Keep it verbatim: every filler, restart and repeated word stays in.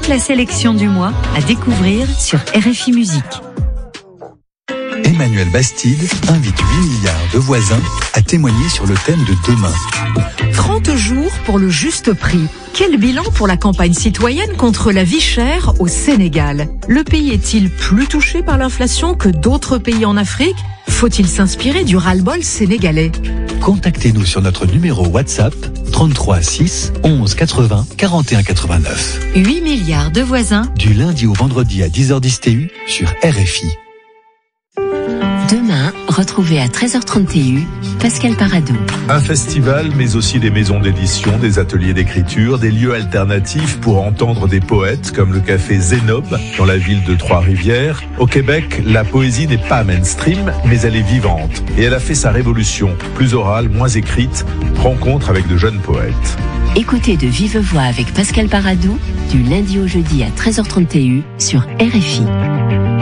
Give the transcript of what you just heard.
toute la sélection du mois à découvrir sur R F I Musique. Emmanuel Bastide invite huit milliards de voisins à témoigner sur le thème de demain. trente jours pour le juste prix. Quel bilan pour la campagne citoyenne contre la vie chère au Sénégal? Le pays est-il plus touché par l'inflation que d'autres pays en Afrique? Faut-il s'inspirer du ras-le-bol sénégalais? Contactez-nous sur notre numéro WhatsApp trente-trois six onze quatre-vingts quarante et un quatre-vingt-neuf. huit milliards de voisins. Du lundi au vendredi à dix heures dix T U sur R F I. Demain, retrouvez à treize heures trente T U Pascal Paradou. Un festival, mais aussi des maisons d'édition, des ateliers d'écriture, des lieux alternatifs pour entendre des poètes, comme le café Zénob, dans la ville de Trois-Rivières. Au Québec, la poésie n'est pas mainstream, mais elle est vivante. Et elle a fait sa révolution, plus orale, moins écrite, rencontre avec de jeunes poètes. Écoutez de vive voix avec Pascal Paradou, du lundi au jeudi à treize heures trente T U sur R F I.